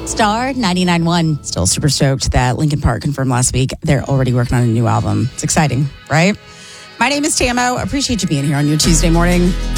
Star 99.1. Still super stoked that Linkin Park confirmed last week they're already working on a new album. It's exciting, right? My name is Tamo. Appreciate you being here on your Tuesday morning.